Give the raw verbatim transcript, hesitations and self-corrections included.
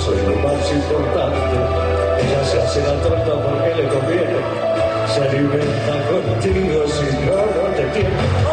soy lo más importante. Ella se hace la tonta porque le conviene. Se alimenta contigo si no, no te tiene.